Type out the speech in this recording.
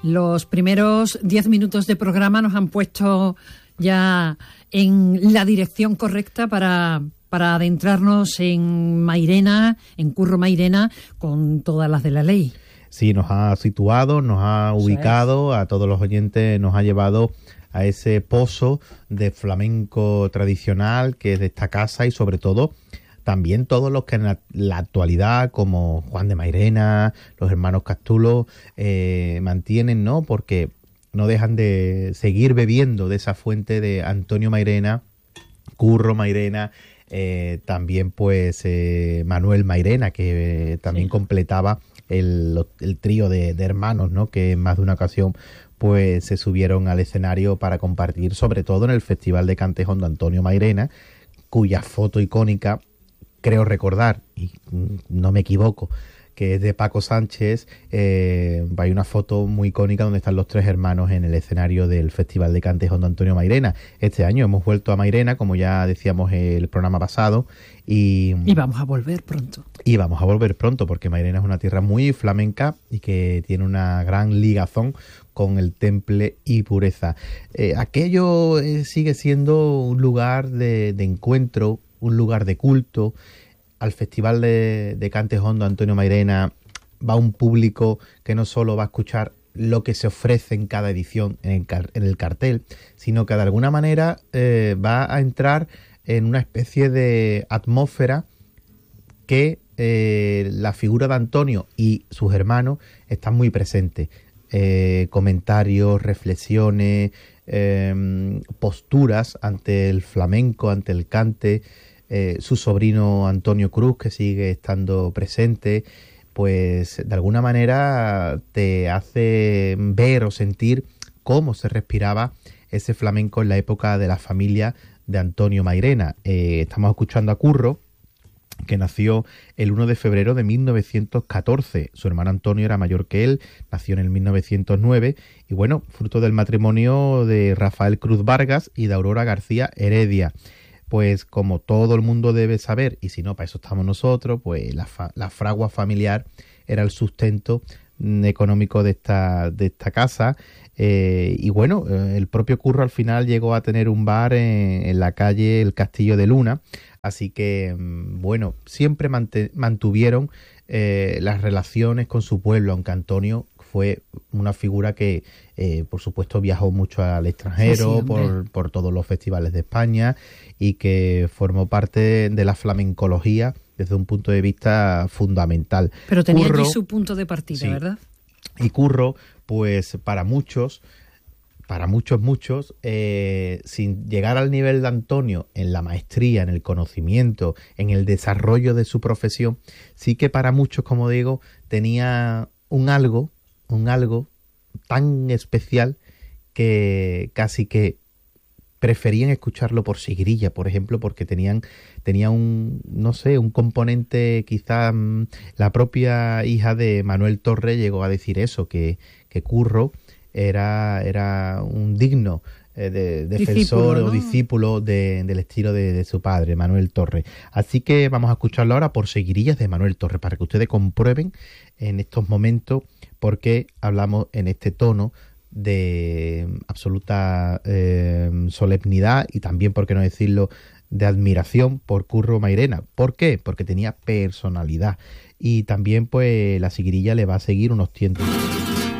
Los primeros 10 minutos de programa nos han puesto ya en la dirección correcta para adentrarnos en Mairena, en Curro Mairena, con todas las de la ley. Sí, nos ha situado, nos ha ubicado, a todos los oyentes nos ha llevado a ese pozo de flamenco tradicional que es de esta casa, y sobre todo también todos los que en la actualidad, como Juan de Mairena, los hermanos Castulo, mantienen, ¿no? Porque no dejan de seguir bebiendo de esa fuente de Antonio Mairena, Curro Mairena, también pues Manuel Mairena, que también completaba el trío de hermanos, ¿no? Que en más de una ocasión pues se subieron al escenario para compartir, sobre todo en el Festival de Cantejón de Antonio Mairena, cuya foto icónica, creo recordar, y no me equivoco, que es de Paco Sánchez. Hay una foto muy icónica donde están los tres hermanos en el escenario del Festival de Cantejón de Antonio Mairena. Este año hemos vuelto a Mairena, como ya decíamos el programa pasado, y vamos a volver pronto. Y vamos a volver pronto, porque Mairena es una tierra muy flamenca y que tiene una gran ligazón con el temple y pureza. Aquello sigue siendo un lugar de encuentro, un lugar de culto. Al Festival de Cantejón de Antonio Mairena va un público que no solo va a escuchar lo que se ofrece en cada edición en el cartel, sino que de alguna manera va a entrar en una especie de atmósfera que la figura de Antonio y sus hermanos están muy presentes. Comentarios, reflexiones, posturas ante el flamenco, ante el cante. Su sobrino Antonio Cruz, que sigue estando presente, pues de alguna manera te hace ver o sentir cómo se respiraba ese flamenco en la época de la familia de Antonio Mairena. Estamos escuchando a Curro, que nació el 1 de febrero de 1914. Su hermano Antonio era mayor que él, nació en el 1909, y bueno, fruto del matrimonio de Rafael Cruz Vargas y de Aurora García Heredia. Pues como todo el mundo debe saber, y si no, para eso estamos nosotros, pues la fragua familiar era el sustento económico de esta casa. Y bueno, el propio Curro al final llegó a tener un bar en la calle El Castillo de Luna. Así que, bueno, siempre mantuvieron las relaciones con su pueblo, aunque Antonio fue una figura que, por supuesto, viajó mucho al extranjero, por todos los festivales de España, y que formó parte de la flamencología desde un punto de vista fundamental. Pero tenía allí su punto de partida, sí, ¿verdad? Y Curro, pues para muchos, sin llegar al nivel de Antonio en la maestría, en el conocimiento, en el desarrollo de su profesión, sí que para muchos, como digo, tenía un algo tan especial que casi que preferían escucharlo por sigrilla, por ejemplo, porque tenía un, no sé, un componente, quizá la propia hija de Manuel Torre llegó a decir eso, que Curro era un digno defensor o discípulo del estilo de su padre, Manuel Torre. Así que vamos a escucharlo ahora por seguirillas de Manuel Torre, para que ustedes comprueben en estos momentos por qué hablamos en este tono de absoluta solemnidad, y también, por qué no decirlo, de admiración por Curro Mairena. ¿Por qué? Porque tenía personalidad, y también pues la seguirilla le va a seguir unos tiempos.